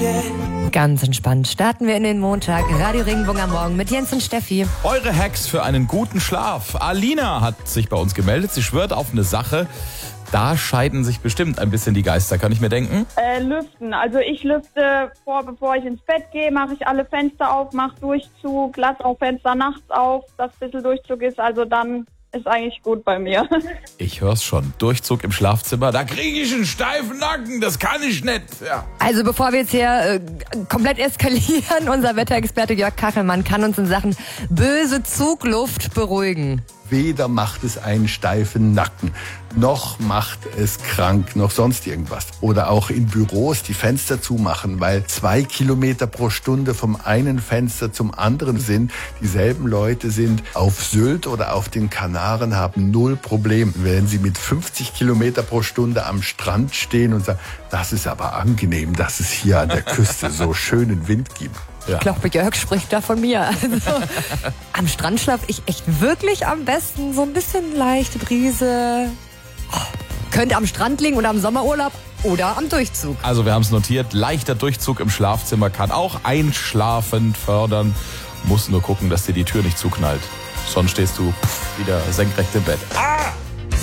Ganz entspannt starten wir in den Montag. Radio Regenbogen am Morgen mit Jens und Steffi. Eure Hacks für einen guten Schlaf. Alina hat sich bei uns gemeldet. Sie schwört auf eine Sache. Da scheiden sich bestimmt ein bisschen die Geister, kann ich mir denken? Lüften. Also ich lüfte bevor ich ins Bett gehe, mache ich alle Fenster auf, mache Durchzug, lasse auch Fenster nachts auf, dass ein bisschen Durchzug ist. Also dann ist eigentlich gut bei mir. Ich hör's schon. Durchzug im Schlafzimmer. Da kriege ich einen steifen Nacken. Das kann ich nicht. Ja. Also bevor wir jetzt hier komplett eskalieren, unser Wetterexperte Jörg Kachelmann kann uns in Sachen böse Zugluft beruhigen. Weder macht es einen steifen Nacken, noch macht es krank, noch sonst irgendwas. Oder auch in Büros die Fenster zumachen, weil 2 Kilometer pro Stunde vom einen Fenster zum anderen sind. Dieselben Leute sind auf Sylt oder auf den Kanaren, haben 0 Problem. Wenn sie mit 50 Kilometer pro Stunde am Strand stehen und sagen, das ist aber angenehm, dass es hier an der Küste so schönen Wind gibt. Ja. Ich glaube, Jörg spricht da von mir. Also, am Strand schlafe ich echt wirklich am besten. So ein bisschen leichte Brise. Könnte am Strand liegen oder am Sommerurlaub oder am Durchzug. Also wir haben es notiert. Leichter Durchzug im Schlafzimmer kann auch Einschlafen fördern. Muss nur gucken, dass dir die Tür nicht zuknallt. Sonst stehst du wieder senkrecht im Bett. Ah!